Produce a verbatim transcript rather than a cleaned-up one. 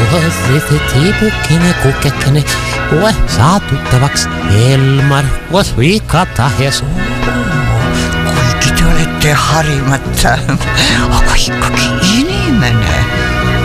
Tiipukkini, kukkekini, koe saa tuttavaks Elmar, koos Vikatahes. Kuigi te olete harimata, aga ikkagi inimene.